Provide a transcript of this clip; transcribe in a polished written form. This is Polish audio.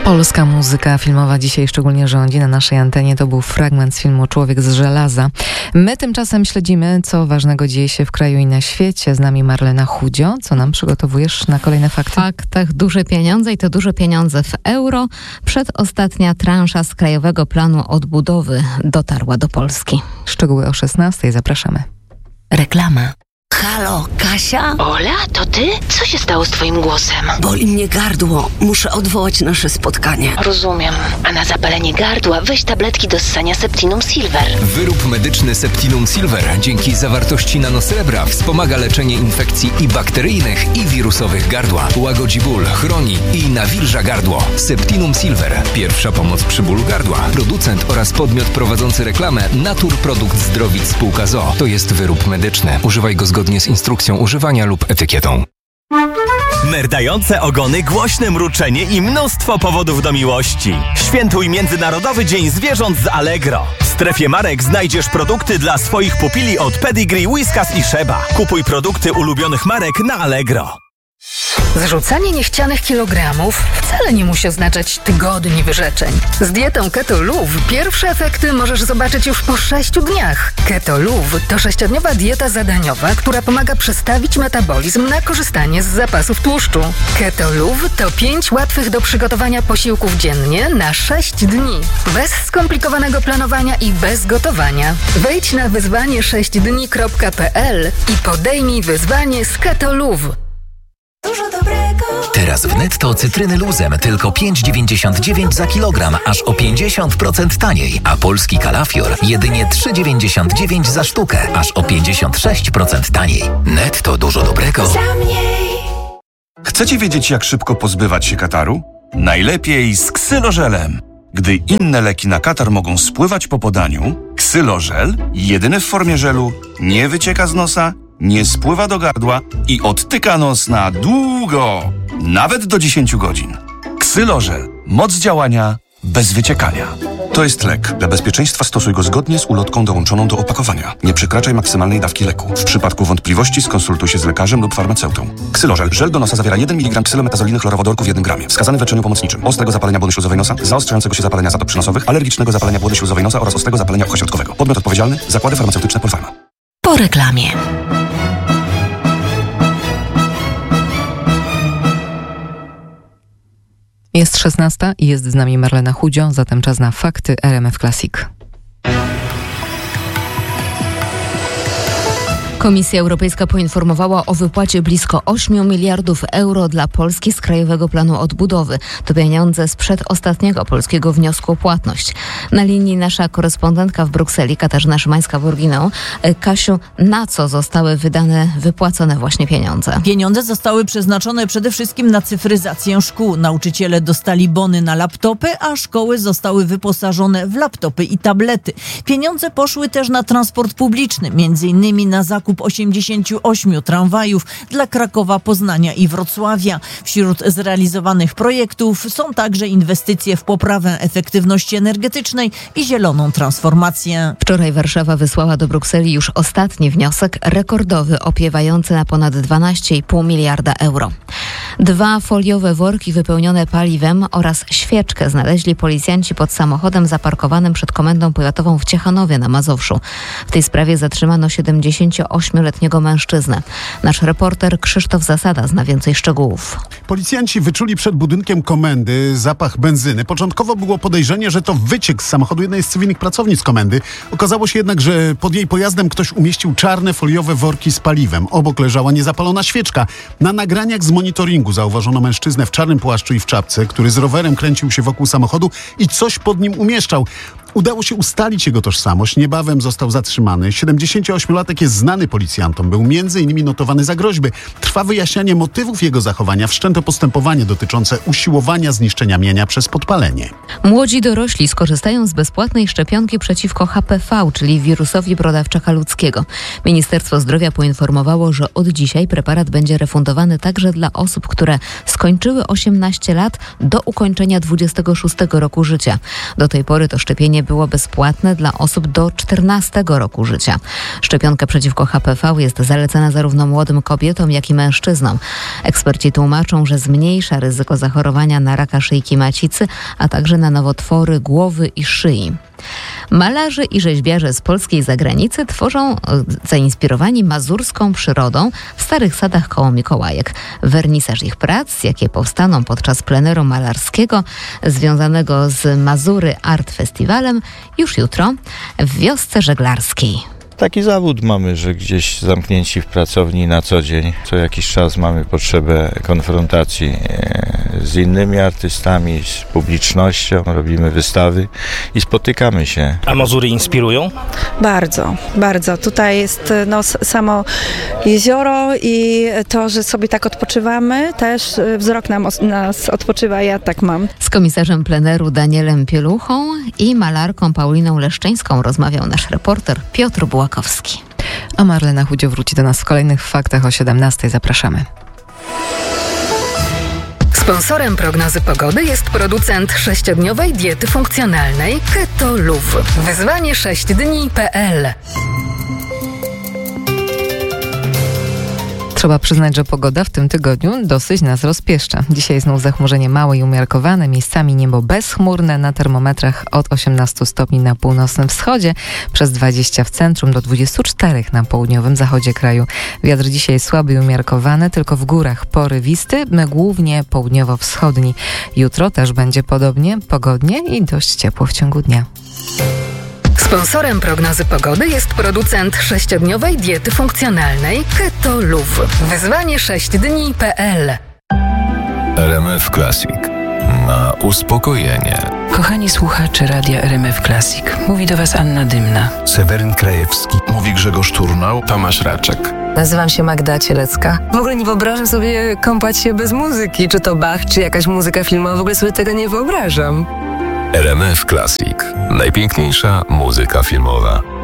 Polska muzyka filmowa dzisiaj szczególnie rządzi na naszej antenie. To był fragment z filmu Człowiek z żelaza. My tymczasem śledzimy, co ważnego dzieje się w kraju i na świecie. Z nami Marlena Chudzio. Co nam przygotowujesz na kolejne fakty? W faktach duże pieniądze i to duże pieniądze w euro. Przedostatnia transza z Krajowego Planu Odbudowy dotarła do Polski. Szczegóły o 16:00. Zapraszamy. Reklama. Halo, Kasia? Ola, to ty? Co się stało z twoim głosem? Boli mnie gardło. Muszę odwołać nasze spotkanie. Rozumiem. A na zapalenie gardła weź tabletki do ssania Septinum Silver. Wyrób medyczny Septinum Silver dzięki zawartości nanosrebra wspomaga leczenie infekcji i bakteryjnych, i wirusowych gardła. Łagodzi ból, chroni i nawilża gardło. Septinum Silver. Pierwsza pomoc przy bólu gardła. Producent oraz podmiot prowadzący reklamę Naturprodukt Zdrowic Spółka ZOO. To jest wyrób medyczny. Używaj go zgodnie z instrukcją używania lub etykietą. Merdające ogony, głośne mruczenie i mnóstwo powodów do miłości. Świętuj Międzynarodowy Dzień Zwierząt z Allegro. W strefie marek znajdziesz produkty dla swoich pupili od Pedigree, Whiskas i Sheba. Kupuj produkty ulubionych marek na Allegro. Zrzucanie niechcianych kilogramów wcale nie musi oznaczać tygodni wyrzeczeń. Z dietą Keto Luv pierwsze efekty możesz zobaczyć już po 6 dniach. Keto Luv to 6-dniowa dieta zadaniowa, która pomaga przestawić metabolizm na korzystanie z zapasów tłuszczu. Keto Luv to 5 łatwych do przygotowania posiłków dziennie na 6 dni. Bez skomplikowanego planowania i bez gotowania. Wejdź na wyzwanie6dni.pl i podejmij wyzwanie z Keto Luv. Teraz w Netto cytryny luzem tylko 5,99 za kilogram, aż o 50% taniej, a polski kalafior jedynie 3,99 za sztukę, aż o 56% taniej. Netto dużo dobrego. Chcecie wiedzieć, jak szybko pozbywać się kataru? Najlepiej z ksylożelem. Gdy inne leki na katar mogą spływać po podaniu, ksylożel, jedyny w formie żelu, nie wycieka z nosa, nie spływa do gardła i odtyka nos na długo, nawet do 10 godzin. Ksylożel. Moc działania bez wyciekania. To jest lek. Dla bezpieczeństwa stosuj go zgodnie z ulotką dołączoną do opakowania. Nie przekraczaj maksymalnej dawki leku. W przypadku wątpliwości skonsultuj się z lekarzem lub farmaceutą. Ksylożel. Żel do nosa zawiera 1 mg ksylometazoliny chlorowodorku w 1 gramie. Wskazany w leczeniu pomocniczym. Ostrego zapalenia błony śluzowej nosa, zaostrzającego się zapalenia zatop przynosowych, alergicznego zapalenia błony śluzowej nosa oraz ostrego zapalenia ucha środkowego. Podmiot odpowiedzialny. Zakłady farmaceutyczne Polpharma. Po reklamie. Jest 16:00 i jest z nami Marlena Chudzio, zatem czas na fakty RMF Classic. Komisja Europejska poinformowała o wypłacie blisko 8 miliardów euro dla Polski z Krajowego Planu Odbudowy. To pieniądze z przedostatniego polskiego wniosku o płatność. Na linii nasza korespondentka w Brukseli, Katarzyna Szymańska-Borginą. Kasiu, na co zostały wypłacone właśnie pieniądze? Pieniądze zostały przeznaczone przede wszystkim na cyfryzację szkół. Nauczyciele dostali bony na laptopy, a szkoły zostały wyposażone w laptopy i tablety. Pieniądze poszły też na transport publiczny, m.in. na zakup 88 tramwajów dla Krakowa, Poznania i Wrocławia. Wśród zrealizowanych projektów są także inwestycje w poprawę efektywności energetycznej i zieloną transformację. Wczoraj Warszawa wysłała do Brukseli już ostatni wniosek, rekordowy, opiewający na ponad 12,5 miliarda euro. 2 foliowe worki wypełnione paliwem oraz świeczkę znaleźli policjanci pod samochodem zaparkowanym przed Komendą Powiatową w Ciechanowie na Mazowszu. W tej sprawie zatrzymano 78-letniego mężczyznę. Nasz reporter Krzysztof Zasada zna więcej szczegółów. Policjanci wyczuli przed budynkiem komendy zapach benzyny. Początkowo było podejrzenie, że to wyciek z samochodu jednej z cywilnych pracownic komendy. Okazało się jednak, że pod jej pojazdem ktoś umieścił czarne foliowe worki z paliwem. Obok leżała niezapalona świeczka. Na nagraniach z monitoringu zauważono mężczyznę w czarnym płaszczu i w czapce, który z rowerem kręcił się wokół samochodu i coś pod nim umieszczał. Udało się ustalić jego tożsamość. Niebawem został zatrzymany. 78-latek jest znany policjantom. Był m.in. notowany za groźby. Trwa wyjaśnianie motywów jego zachowania. Wszczęto postępowanie dotyczące usiłowania zniszczenia mienia przez podpalenie. Młodzi dorośli skorzystają z bezpłatnej szczepionki przeciwko HPV, czyli wirusowi brodawczaka ludzkiego. Ministerstwo Zdrowia poinformowało, że od dzisiaj preparat będzie refundowany także dla osób, które skończyły 18 lat do ukończenia 26 roku życia. Do tej pory to szczepienie szczepienie było bezpłatne dla osób do 14 roku życia. Szczepionka przeciwko HPV jest zalecana zarówno młodym kobietom, jak i mężczyznom. Eksperci tłumaczą, że zmniejsza ryzyko zachorowania na raka szyjki macicy, a także na nowotwory głowy i szyi. Malarze i rzeźbiarze z Polski i zagranicy tworzą, zainspirowani mazurską przyrodą, w Starych Sadach koło Mikołajek. Wernisaż ich prac, jakie powstaną podczas pleneru malarskiego związanego z Mazury Art Festiwalem, już jutro w wiosce żeglarskiej. Taki zawód mamy, że gdzieś zamknięci w pracowni na co dzień. Co jakiś czas mamy potrzebę konfrontacji z innymi artystami, z publicznością. Robimy wystawy i spotykamy się. A Mazury inspirują? Bardzo, bardzo. Tutaj jest samo jezioro i to, że sobie tak odpoczywamy, też wzrok nas odpoczywa, ja tak mam. Z komisarzem pleneru Danielem Pieluchą i malarką Pauliną Leszczyńską rozmawiał nasz reporter Piotr Bułakowski. A Marlena Chudzio wróci do nas w kolejnych faktach o 17:00. Zapraszamy. Sponsorem prognozy pogody jest producent 6-dniowej diety funkcjonalnej Keto Luv. Wyzwanie 6dni.pl. Trzeba przyznać, że pogoda w tym tygodniu dosyć nas rozpieszcza. Dzisiaj znów zachmurzenie małe i umiarkowane, miejscami niebo bezchmurne, na termometrach od 18 stopni na północnym wschodzie, przez 20 w centrum, do 24 na południowym zachodzie kraju. Wiatr dzisiaj słaby i umiarkowany, tylko w górach porywisty, głównie południowo-wschodni. Jutro też będzie podobnie, pogodnie i dość ciepło w ciągu dnia. Sponsorem prognozy pogody jest producent 6-dniowej diety funkcjonalnej Keto Luv. Wyzwanie 6dni.pl. RMF Classic. Na uspokojenie. Kochani słuchacze Radia RMF Classic. Mówi do Was Anna Dymna. Seweryn Krajewski. Mówi Grzegorz Turnał. Tomasz Raczek. Nazywam się Magda Cielecka. W ogóle nie wyobrażam sobie kąpać się bez muzyki. Czy to Bach, czy jakaś muzyka filmowa. W ogóle sobie tego nie wyobrażam. RMF Classic. Najpiękniejsza muzyka filmowa.